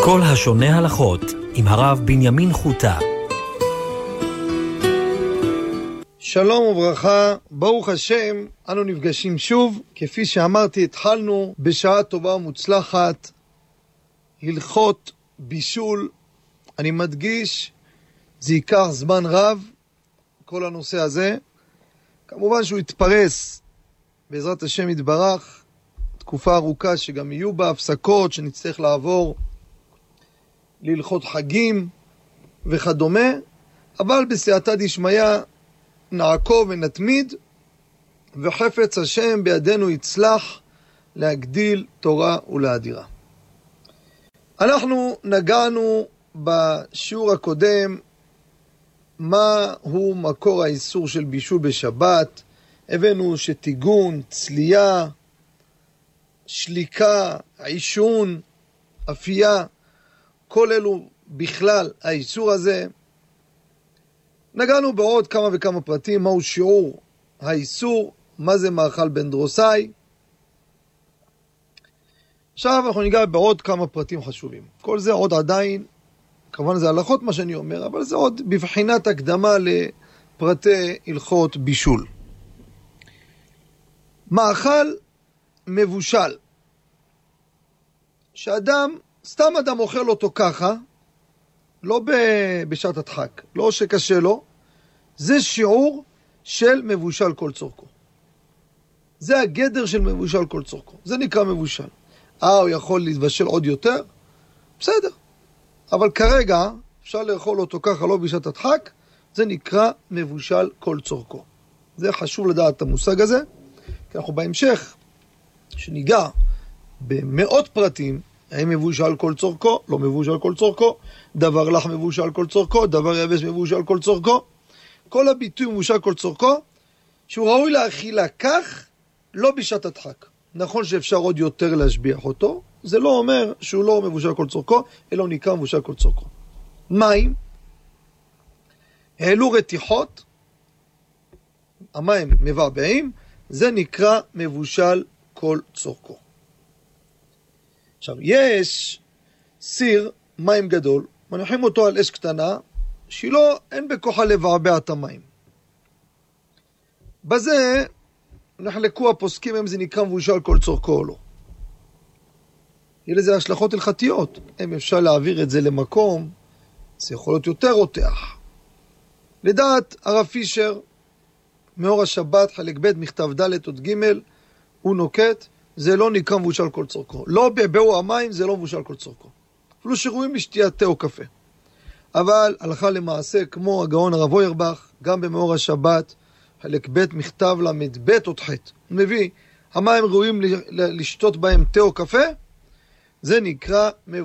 כל השונה הלכות עם הרב בנימין חוטה. שלום וברכה, ברוך השם, אנו נפגשים שוב. כפי שאמרתי, התחלנו בשעה טובה ומוצלחת הלכות בישול. אני מדגיש, זה ייקח זמן רב, כל הנושא הזה. כמובן שהוא יתפרס בעזרת השם יתברך, תקופה ארוכה שגם יהיו בה הפסקות שנצטרך לעבור להלכות חגים וכדומה, אבל בסייעתא דשמיא נעקוב ונתמיד, וחפץ השם בידינו יצלח להגדיל תורה ולהאדירה. אנחנו נגענו בשיעור הקודם מהו מקור האיסור של בישול בשבת. הבאנו שטיגון, צלייה, שליקה, עישון, אפייה, כל אלו בכלל האיסור הזה. נגענו בעוד כמה וכמה פרטים, מהו שיעור האיסור, מה זה מאכל בן דרוסאי. עכשיו אנחנו ניגע בעוד כמה פרטים חשובים. כל זה עוד עדיין, כמובן זה הלכות מה שאני אומר, אבל זה עוד בבחינת הקדמה לפרטי הלכות בישול. מאכל מבושל, שאדם, סתם אדם אוכל אותו ככה, לא בשעת הדחק, לא שקשה לו, זה שיעור של מבושל כל צורכו. זה הגדר של מבושל כל צורכו. זה נקרא מבושל. הוא יכול להתבשל עוד יותר? בסדר. אבל כרגע אפשר לאכול אותו ככה, לא בשעת הדחק, זה נקרא מבושל כל צורכו. זה חשוב לדעת את המושג הזה, כי אנחנו בהמשך, שניגע במאות פרטים, האם מבושל כל צורכו, לא מבושל כל צורכו, דבר לח מבושל כל צורכו, דבר יבש מבושל כל צורכו. כל הביטוי מבושל כל צורכו, שהוא ראוי להאכילה כך, לא בשעת הדחק. נכון שאפשר עוד יותר להשביח אותו, זה לא אומר שהוא לא מבושל כל צורכו, אלא נקרא מבושל כל צורכו. מים, העלו רתיחות, המים מבעבעים, זה נקרא מבושל כל צורכו. עכשיו, יש סיר מים גדול, מניחים אותו על אש קטנה, אין בכוחה לבעבע את המים. בזה נחלקו הפוסקים אם זה נקרא מבושל כל צורכו או לא. יהיה לזה השלכות הלכתיות. אם אפשר להעביר את זה למקום, זה יכול להיות יותר רותח. לדעת הרב פישר, מאור השבת, חלק ב' מכתב ד' עוד ג', הוא נוקט, זה לא נקרא מבושל כל צורכו. לא בבעו המים, זה לא מבושל כל צורכו. אפילו שראויים לשתיית תה או קפה. אבל הלכה למעשה, כמו הגאון הרב אוירבך, גם במאור השבת, חלק ב' מכתב למד ב' עוד ח', הוא מביא, המים ראויים לשתות בהם תה או קפה, זה נקרא